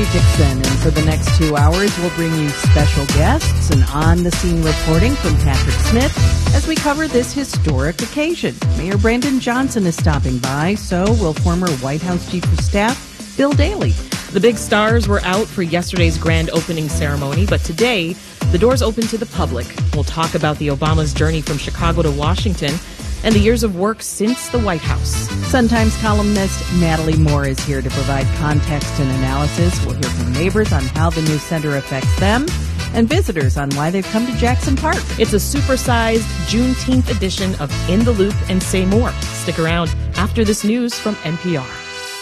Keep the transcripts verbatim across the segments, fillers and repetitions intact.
Lori Dixon, and for the next two hours, we'll bring you special guests and on-the-scene reporting from Patrick Smith as we cover this historic occasion. Mayor Brandon Johnson is stopping by, so will former White House Chief of Staff Bill Daley. The big stars were out for yesterday's grand opening ceremony, but today, the doors open to the public. We'll talk about the Obama's journey from Chicago to Washington and the years of work since the White House. Sun-Times columnist Natalie Moore is here to provide context and analysis. We'll hear from neighbors on how the new center affects them and visitors on why they've come to Jackson Park. It's a supersized Juneteenth edition of In the Loop and Say More. Stick around after this news from N P R.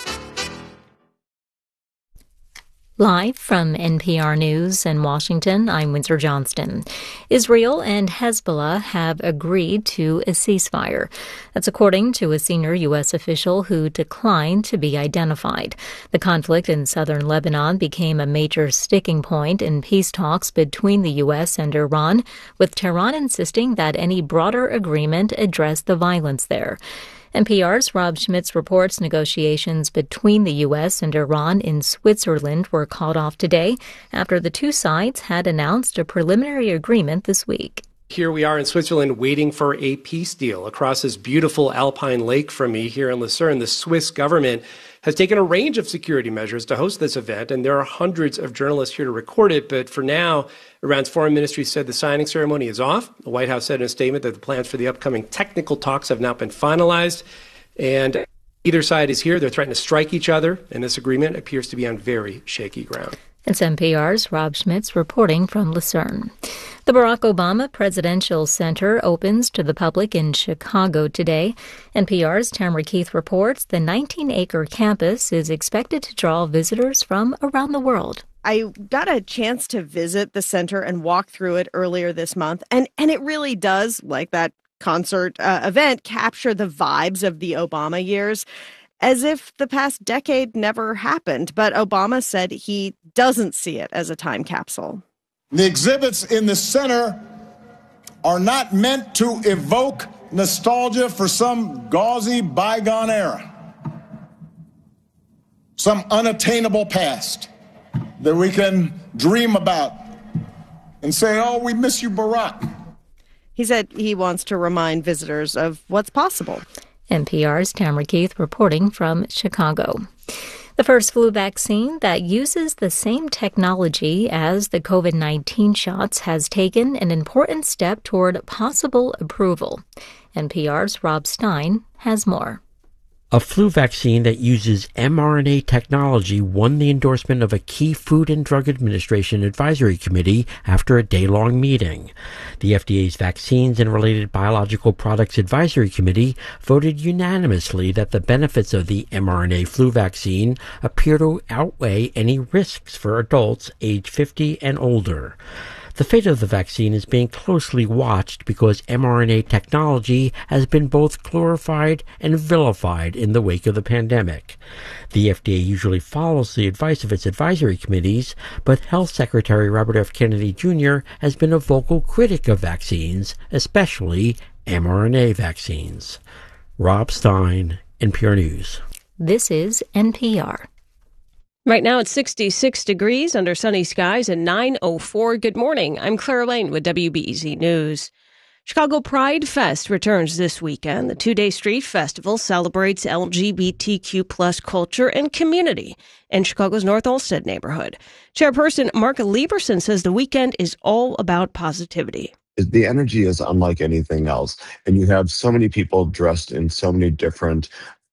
Live from N P R News in Washington, I'm Windsor Johnston. Israel and Hezbollah have agreed to a ceasefire. That's according to a senior U S official who declined to be identified. The conflict in southern Lebanon became a major sticking point in peace talks between the U S and Iran, with Tehran insisting that any broader agreement address the violence there. N P R's Rob Schmitz reports negotiations between the U S and Iran in Switzerland were called off today after the two sides had announced a preliminary agreement this week. Here we are in Switzerland waiting for a peace deal across this beautiful alpine lake from me here in Lucerne. The Swiss government has taken a range of security measures to host this event, and there are hundreds of journalists here to record it. But for now, Iran's foreign ministry said the signing ceremony is off. The White House said in a statement that the plans for the upcoming technical talks have not been finalized. And either side is here. They're threatening to strike each other, and this agreement appears to be on very shaky ground. It's N P R's Rob Schmitz reporting from Lucerne. The Barack Obama Presidential Center opens to the public in Chicago today. N P R's Tamara Keith reports the nineteen-acre campus is expected to draw visitors from around the world. I got a chance to visit the center and walk through it earlier this month, and, and it really does, like that concert uh, event, capture the vibes of the Obama years, as if the past decade never happened. But Obama said he doesn't see it as a time capsule. The exhibits in the center are not meant to evoke nostalgia for some gauzy bygone era, some unattainable past that we can dream about and say, oh, we miss you, Barack. He said he wants to remind visitors of what's possible. N P R's Tamara Keith reporting from Chicago. The first flu vaccine that uses the same technology as the COVID nineteen shots has taken an important step toward possible approval. N P R's Rob Stein has more. A flu vaccine that uses mRNA technology won the endorsement of a key Food and Drug Administration advisory committee after a day-long meeting. The F D A's Vaccines and Related Biological Products Advisory Committee voted unanimously that the benefits of the mRNA flu vaccine appear to outweigh any risks for adults age fifty and older. The fate of the vaccine is being closely watched because mRNA technology has been both glorified and vilified in the wake of the pandemic. The F D A usually follows the advice of its advisory committees, but Health Secretary Robert F. Kennedy Junior has been a vocal critic of vaccines, especially mRNA vaccines. Rob Stein, N P R News. This is N P R. Right now it's sixty-six degrees under sunny skies at nine oh four. Good morning. I'm Clara Lane with W B E Z News. Chicago Pride Fest returns this weekend. The two-day street festival celebrates L G B T Q plus culture and community in Chicago's North Olmsted neighborhood. Chairperson Mark Lieberson says the weekend is all about positivity. The energy is unlike anything else, and you have so many people dressed in so many different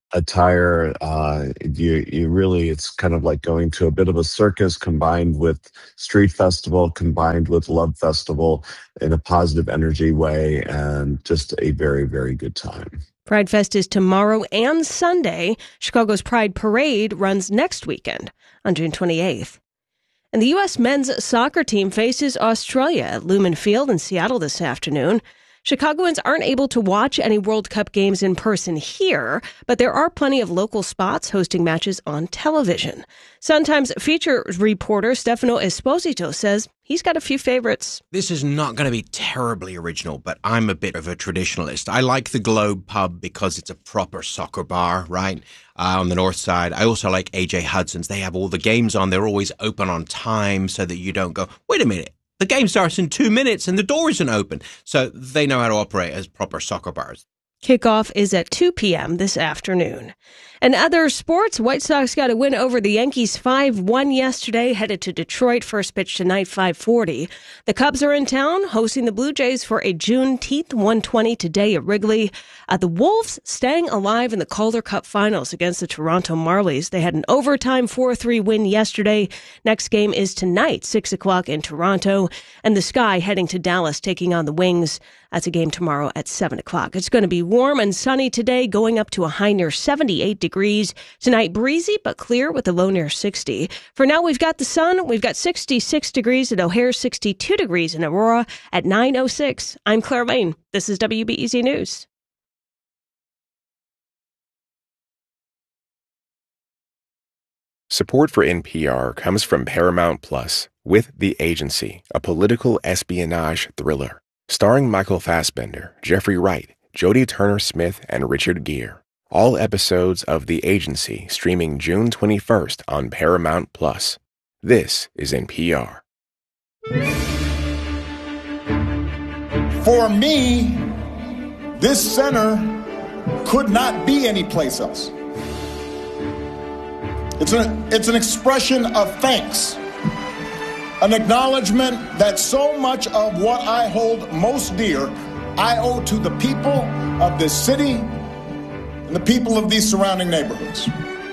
attire. Uh, you, you really, it's kind of like going to a bit of a circus combined with street festival, combined with love festival in a positive energy way, and just a very, very good time. Pride Fest is tomorrow and Sunday. Chicago's Pride Parade runs next weekend on June twenty-eighth. And the U S men's soccer team faces Australia at Lumen Field in Seattle this afternoon. Chicagoans aren't able to watch any World Cup games in person here, but there are plenty of local spots hosting matches on television. Sun-Times feature reporter Stefano Esposito says he's got a few favorites. This is not going to be terribly original, but I'm a bit of a traditionalist. I like the Globe Pub because it's a proper soccer bar, right, uh, on the north side. I also like A J Hudson's. They have all the games on. They're always open on time so that you don't go, wait a minute. The game starts in two minutes and the door isn't open. So they know how to operate as proper soccer bars. Kickoff is at two p.m. this afternoon. And other sports, White Sox got a win over the Yankees five one yesterday, headed to Detroit. First pitch tonight, five forty. The Cubs are in town, hosting the Blue Jays for a Juneteenth one twenty today at Wrigley. Uh, the Wolves staying alive in the Calder Cup Finals against the Toronto Marlies. They had an overtime four three win yesterday. Next game is tonight, six o'clock in Toronto. And the Sky heading to Dallas, taking on the Wings. That's a game tomorrow at seven o'clock. It's going to be warm and sunny today, going up to a high near seventy-eight degrees. Tonight, breezy but clear with a low near sixty. For now, we've got the sun. We've got sixty-six degrees at O'Hare, sixty-two degrees in Aurora at nine oh six. I'm Claire Lane. This is W B E Z News. Support for N P R comes from Paramount Plus with The Agency, a political espionage thriller. Starring Michael Fassbender, Jeffrey Wright, Jodie Turner-Smith, and Richard Gere. All episodes of The Agency streaming June twenty-first on Paramount Plus. This is N P R. For me, this center could not be anyplace else. It's an, it's an expression of thanks. An acknowledgement that so much of what I hold most dear, I owe to the people of this city and the people of these surrounding neighborhoods.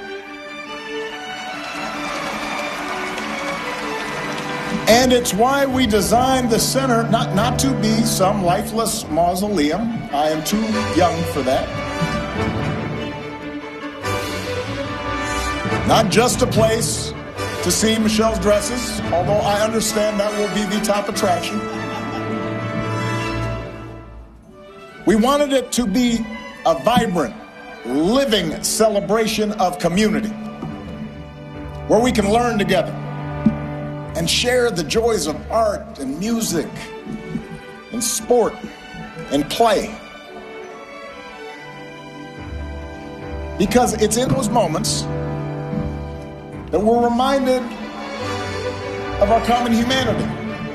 And it's why we designed the center not, not to be some lifeless mausoleum. I am too young for that. Not just a place to see Michelle's dresses, although I understand that will be the top attraction. We wanted it to be a vibrant, living celebration of community, where we can learn together and share the joys of art and music and sport and play. Because it's in those moments that we're reminded of our common humanity.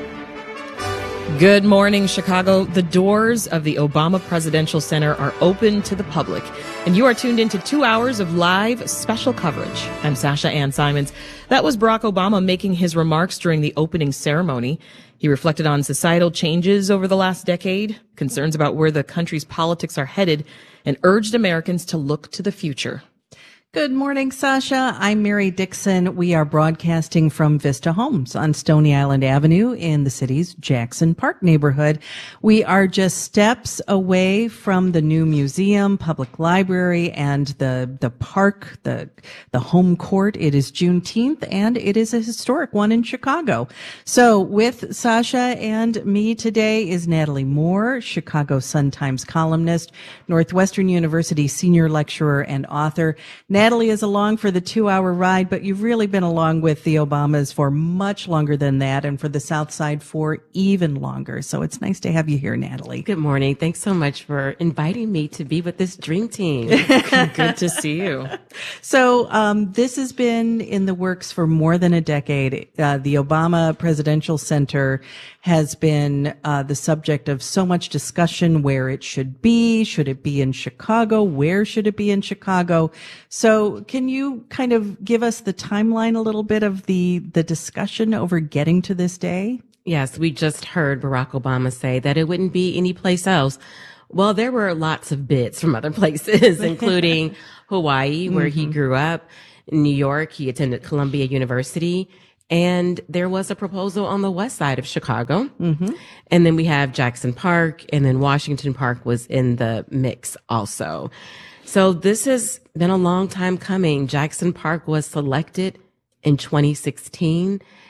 Good morning, Chicago. The doors of the Obama Presidential Center are open to the public, and you are tuned into two hours of live special coverage. I'm Sasha Ann Simons. That was Barack Obama making his remarks during the opening ceremony. He reflected on societal changes over the last decade, concerns about where the country's politics are headed, and urged Americans to look to the future. Good morning, Sasha. I'm Mary Dixon. We are broadcasting from Vista Homes on Stony Island Avenue in the city's Jackson Park neighborhood. We are just steps away from the new museum, public library, and the the park, the the home court. It is Juneteenth, and it is a historic one in Chicago. So with Sasha and me today is Natalie Moore, Chicago Sun-Times columnist, Northwestern University senior lecturer and author. Natalie is along for the two-hour ride, but you've really been along with the Obamas for much longer than that, and for the South Side for even longer. So it's nice to have you here, Natalie. Good morning. Thanks so much for inviting me to be with this dream team. Good to see you. So um, this has been in the works for more than a decade. Uh, the Obama Presidential Center has been uh, the subject of so much discussion, where it should be. Should it be in Chicago? Where should it be in Chicago? So can you kind of give us the timeline a little bit of the, the discussion over getting to this day? Yes, we just heard Barack Obama say that it wouldn't be any place else. Well, there were lots of bids from other places, including Hawaii, where mm-hmm. he grew up, in New York. He attended Columbia University. And there was a proposal on the west side of Chicago. Mm-hmm. And then we have Jackson Park, and then Washington Park was in the mix also. So this has been a long time coming. Jackson Park was selected in twenty sixteen.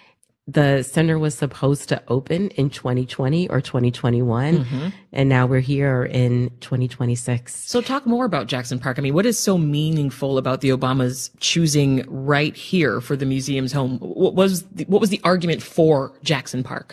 the center was supposed to open in twenty twenty or twenty twenty-one, mm-hmm. and now we're here in twenty twenty-six. So talk more about Jackson Park. I mean, what is so meaningful about the Obamas choosing right here for the museum's home? What was the, what was the argument for Jackson Park?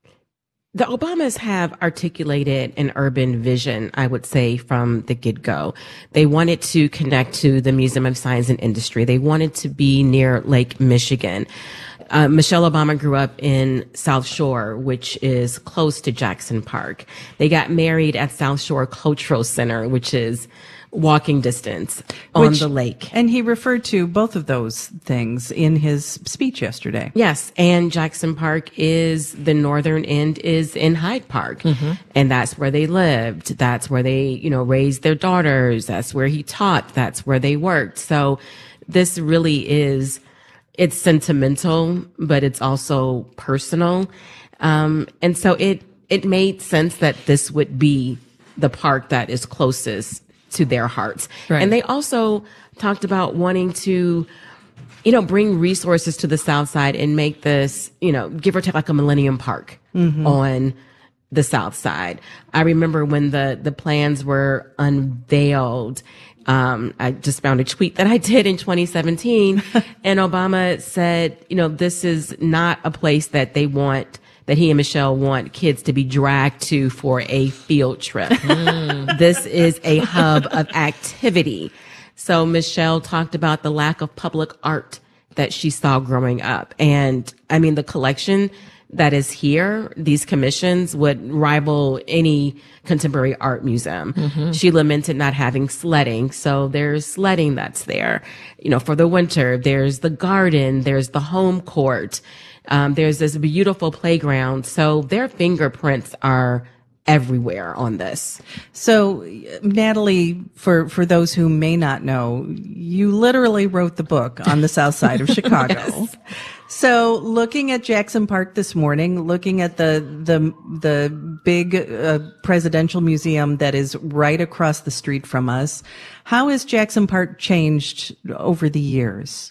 The Obamas have articulated an urban vision, I would say, from the get-go. They wanted to connect to the Museum of Science and Industry. They wanted to be near Lake Michigan. Uh, Michelle Obama grew up in South Shore, which is close to Jackson Park. They got married at South Shore Cultural Center, which is walking distance on Which, the lake. And he referred to both of those things in his speech yesterday. Yes, and Jackson Park is, the northern end is in Hyde Park. Mm-hmm. And that's where they lived. That's where they, you know, raised their daughters. That's where he taught. That's where they worked. So this really is, it's sentimental, but it's also personal. Um, and so it, it made sense that this would be the park that is closest to their hearts. Right. And they also talked about wanting to, you know, bring resources to the South Side and make this, you know, give or take like a Millennium Park mm-hmm. on the South Side. I remember when the, the plans were unveiled, um, I just found a tweet that I did in twenty seventeen and Obama said, you know, this is not a place that they want, that he and Michelle want kids to be dragged to for a field trip. Mm. This is a hub of activity. So Michelle talked about the lack of public art that she saw growing up. And I mean, the collection that is here, these commissions would rival any contemporary art museum. Mm-hmm. She lamented not having sledding. So there's sledding that's there, you know, for the winter. There's the garden. There's the home court. Um, there's this beautiful playground. So their fingerprints are everywhere on this. So, Natalie, for, for those who may not know, you literally wrote the book on the South Side of Chicago. Yes. So, looking at Jackson Park this morning, looking at the the the big uh, presidential museum that is right across the street from us, how has Jackson Park changed over the years?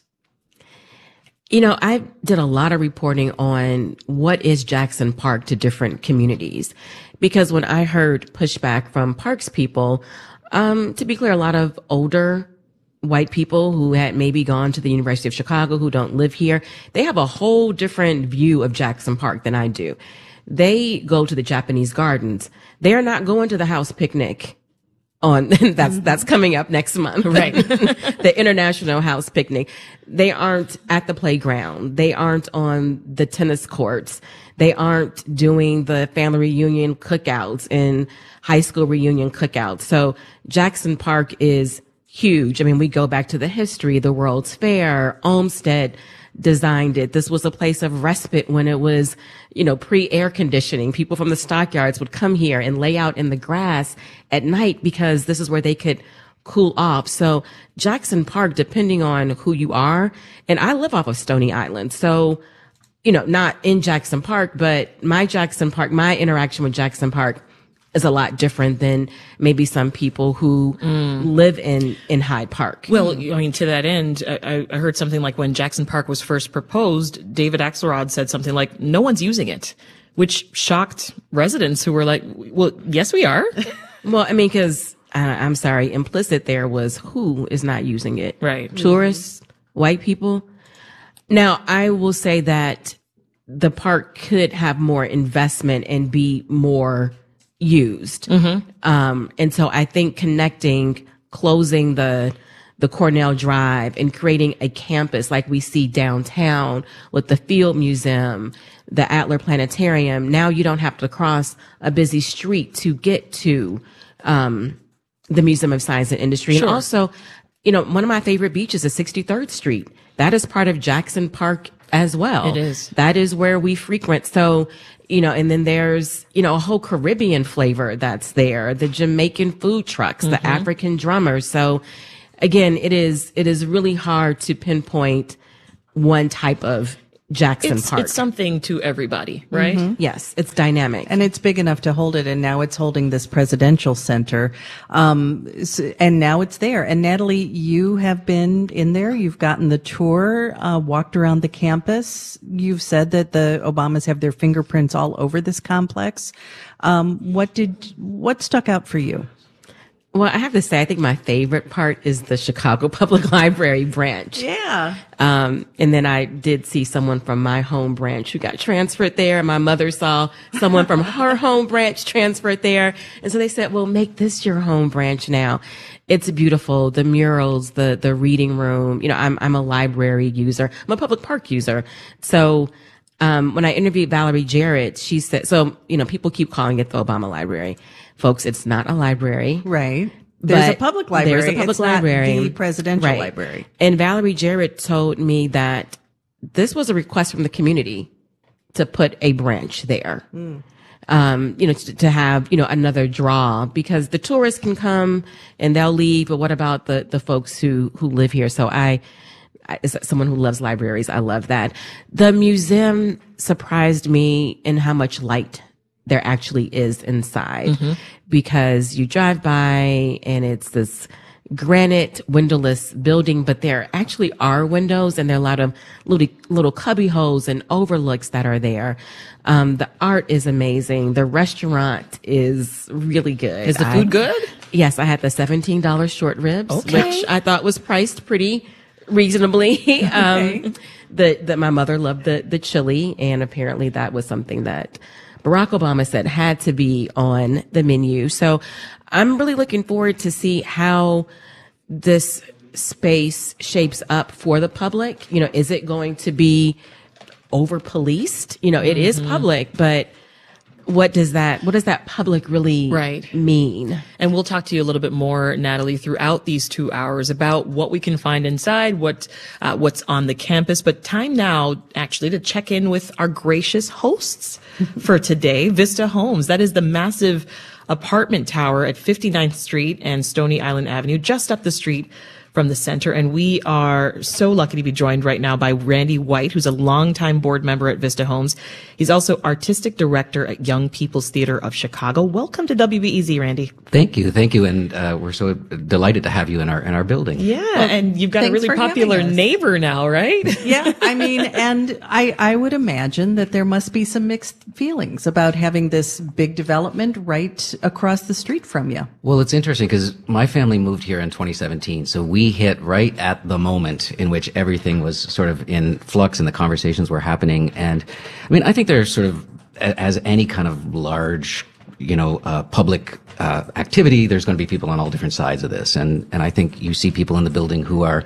You know, I did a lot of reporting on what is Jackson Park to different communities, because when I heard pushback from Parks people, um, to be clear, a lot of older white people who had maybe gone to the University of Chicago, who don't live here, they have a whole different view of Jackson Park than I do. They go to the Japanese gardens. They're not going to the house picnic on that's that's coming up next month, right? The International House Picnic. They aren't at the playground. They aren't on the tennis courts. They aren't doing the family reunion cookouts and high school reunion cookouts. So Jackson Park is huge. I mean, we go back to the history, the World's Fair, Olmsted designed it. This was a place of respite when it was, you know, pre-air conditioning. People from the stockyards would come here and lay out in the grass at night because this is where they could cool off. So Jackson Park, depending on who you are, and I live off of Stony Island. So, you know, not in Jackson Park, but my Jackson Park, my interaction with Jackson Park is a lot different than maybe some people who mm. live in, in Hyde Park. Well, I mean, to that end, I, I heard something like when Jackson Park was first proposed, David Axelrod said something like, no one's using it, which shocked residents who were like, well, yes, we are. Well, I mean, because uh, I'm sorry, implicit there was who is not using it. Right. Tourists, white people. Now, I will say that the park could have more investment and be more used. Mm-hmm. Um, and so I think connecting, closing the, the Cornell Drive and creating a campus like we see downtown with the Field Museum, the Adler Planetarium. Now you don't have to cross a busy street to get to, um, the Museum of Science and Industry. Sure. And also, you know, one of my favorite beaches is sixty-third Street. That is part of Jackson Park as well. It is. That is where we frequent. So, you know, and then there's, you know, a whole Caribbean flavor that's there, the Jamaican food trucks, mm-hmm. the African drummers. So again, it is, it is really hard to pinpoint one type of Jackson it's, Park. It's something to everybody, right? Mm-hmm. Yes, it's dynamic. And it's big enough to hold it, and now it's holding this presidential center. Um, and now it's there. And Natalie, you have been in there. You've gotten the tour, uh, walked around the campus. You've said that the Obamas have their fingerprints all over this complex. Um, what did, what stuck out for you? Well, I have to say, I think my favorite part is the Chicago Public Library branch. Yeah. Um, and then I did see someone from my home branch who got transferred there. My mother saw someone from her home branch transferred there. And so they said, well, make this your home branch now. It's beautiful. The murals, the, the reading room. You know, I'm, I'm a library user. I'm a public park user. So, um, when I interviewed Valerie Jarrett, she said, so, you know, people keep calling it the Obama Library. Folks, it's not a library. Right. There's a public library. There's a public it's library. Not the presidential right. library. And Valerie Jarrett told me that this was a request from the community to put a branch there. Mm. Um, you know, to, to have, you know, another draw, because the tourists can come and they'll leave, but what about the, the folks who, who live here? So I, I, as someone who loves libraries, I love that. The museum surprised me in how much light there actually is inside, mm-hmm. because you drive by and it's this granite windowless building, but there actually are windows, and there are a lot of little, little cubby holes and overlooks that are there. Um, the art is amazing. The restaurant is really good. Is the food I, good? Yes. I had the seventeen dollars short ribs, okay. which I thought was priced pretty reasonably. Okay. um, the, the, my mother loved the, the chili, and apparently that was something that Barack Obama said had to be on the menu. So I'm really looking forward to see how this space shapes up for the public. You know, is it going to be over policed? You know, it mm-hmm. is public, but what does that, what does that public really right. mean? And we'll talk to you a little bit more, Natalie, throughout these two hours about what we can find inside, what, uh, what's on the campus. But time now, actually, to check in with our gracious hosts for today, Vista Homes. That is the massive apartment tower at fifty-ninth Street and Stony Island Avenue, just up the street from the center. And we are so lucky to be joined right now by Randy White, who's a longtime board member at Vista Homes. He's also artistic director at Young People's Theater of Chicago. Welcome to W B E Z, Randy. Thank you. Thank you. And uh, we're so delighted to have you in our in our building. Yeah. Well, and you've got a really popular neighbor now, right? Yeah. I mean, and I, I would imagine that there must be some mixed feelings about having this big development right across the street from you. Well, it's interesting because my family moved here in twenty seventeen. So we hit right at the moment in which everything was sort of in flux and the conversations were happening. And I mean, I think there's sort of, as any kind of large, you know, uh, public uh, activity, there's going to be people on all different sides of this. And, and I think you see people in the building who are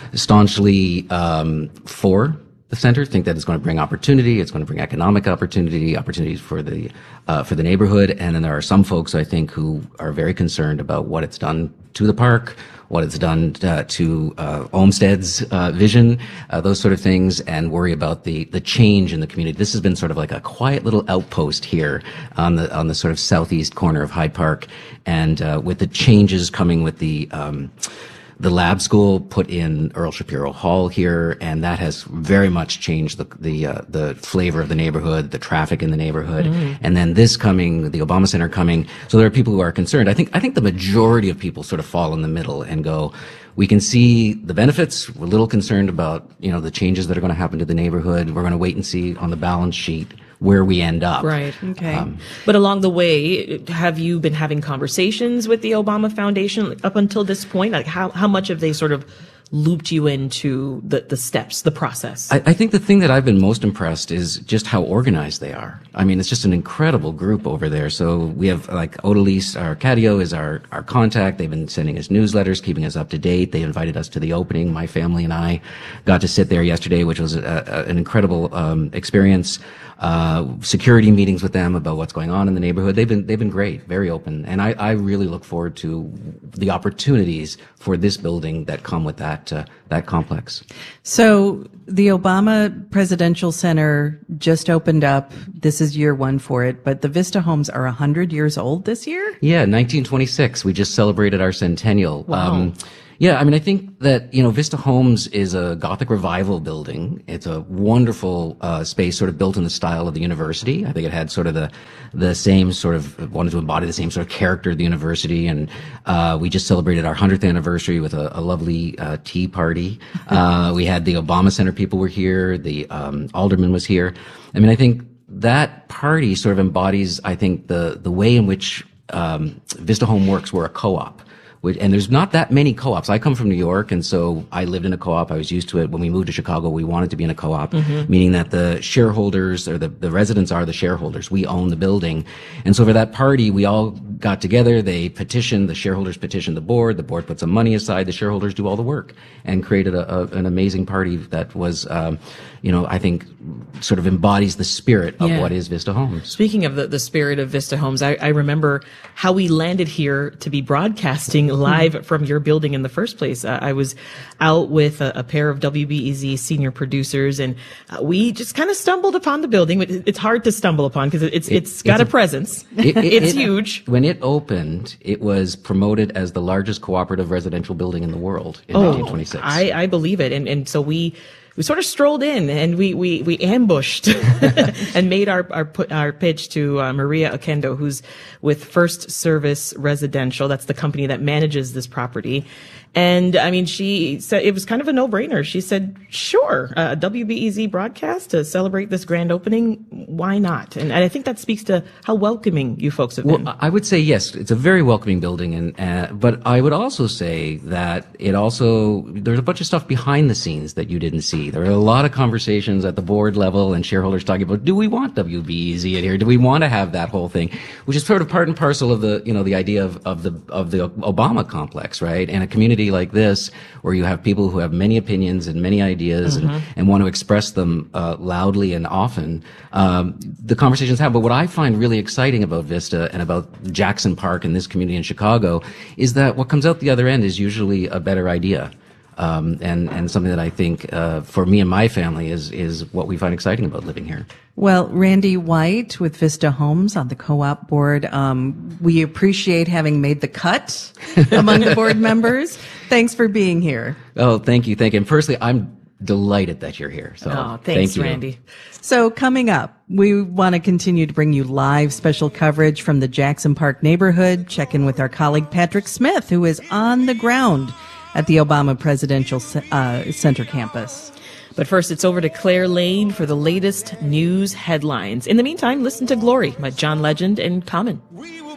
staunchly um, for the center, think that it's going to bring opportunity, it's going to bring economic opportunity, opportunities for the uh, for the neighborhood. And then there are some folks, I think, who are very concerned about what it's done to the park, what it's done uh, to uh, Olmsted's uh, vision, uh, those sort of things, and worry about the the change in the community. This has been sort of like a quiet little outpost here on the on the sort of southeast corner of Hyde Park, and uh, with the changes coming with the um, the lab school put in Earl Shapiro Hall here, and that has very much changed the the uh, the flavor of the neighborhood, the traffic in the neighborhood. Mm. And then this coming, the Obama Center coming. So there are people who are concerned. I think I think the majority of people sort of fall in the middle and go, we can see the benefits. We're a little concerned about, you know, the changes that are going to happen to the neighborhood. We're going to wait and see on the balance sheet where we end up. Right. Okay. Um, but along the way, have you been having conversations with the Obama Foundation up until this point? Like how, how much have they sort of looped you into the, the steps, the process? I, I think the thing that I've been most impressed is just how organized they are. I mean, it's just an incredible group over there. So we have like Odalise Arcadio is our, our contact. They've been sending us newsletters, keeping us up to date. They invited us to the opening. My family and I got to sit there yesterday, which was a, a, an incredible um, experience. Uh, security meetings with them about what's going on in the neighborhood. They've been, they've been great, very open. And I, I really look forward to the opportunities for this building that come with that, uh, that complex. So the Obama Presidential Center just opened up. This is year one for it, but the Vista Homes are a hundred years old this year? Yeah, nineteen twenty-six. We just celebrated our centennial. Wow. Um, Yeah, I mean, I think that, you know, Vista Homes is a Gothic revival building. It's a wonderful uh, space sort of built in the style of the university. I think it had sort of the the same sort of, wanted to embody the same sort of character of the university. And uh, we just celebrated our hundredth anniversary with a, a lovely uh, tea party. Uh, we had the Obama Center people were here. The um, alderman was here. I mean, I think that party sort of embodies, I think, the, the way in which um, Vista Home works. We're a co-op. And there's not that many co-ops. I come from New York, and so I lived in a co-op. I was used to it. When we moved to Chicago, we wanted to be in a co-op, mm-hmm. meaning that the shareholders or the, the residents are the shareholders. We own the building. And so for that party, we all got together. They petitioned, the shareholders petitioned the board. The board put some money aside. The shareholders do all the work and created a, a, an amazing party that was, um, you know, I think sort of embodies the spirit of yeah. what is Vista Homes. Speaking of the, the spirit of Vista Homes, I, I remember how we landed here to be broadcasting live mm-hmm. from your building in the first place. Uh, I was out with a, a pair of W B E Z senior producers, and uh, we just kind of stumbled upon the building. It's hard to stumble upon because it's it, it's got it's a, a presence. It, it, it's it, huge. When it opened, it was promoted as the largest cooperative residential building in the world in oh, nineteen twenty-six. I, I believe it, and and so we. We sort of strolled in and we, we, we ambushed and made our, our, our pitch to uh, Maria Oquendo, who's with First Service Residential. That's the company that manages this property. And I mean, she said it was kind of a no-brainer. She said, sure, a W B E Z broadcast to celebrate this grand opening. Why not? And, and I think that speaks to how welcoming you folks have been. Well, I would say yes, it's a very welcoming building. And, uh, but I would also say that it also, there's a bunch of stuff behind the scenes that you didn't see. There are a lot of conversations at the board level and shareholders talking about, do we want W B E Z in here? Do we want to have that whole thing? Which is sort of part and parcel of the, you know, the idea of, of the, of the Obama complex, right? And a community like this, where you have people who have many opinions and many ideas mm-hmm. and, and want to express them uh, loudly and often, um, the conversations have. But what I find really exciting about Vista and about Jackson Park and this community in Chicago is that what comes out the other end is usually a better idea. Um, and, and something that I think, uh, for me and my family is, is what we find exciting about living here. Well, Randy White with Vista Homes on the co-op board. Um, we appreciate having made the cut among the board members. Thanks for being here. Oh, thank you. Thank you. And firstly, I'm delighted that you're here. So oh, thanks, thank you. Randy. So coming up, we want to continue to bring you live special coverage from the Jackson Park neighborhood. Check in with our colleague Patrick Smith, who is on the ground at the Obama Presidential uh, Center campus. But first, it's over to Claire Lane for the latest news headlines. In the meantime, listen to Glory by John Legend and Common.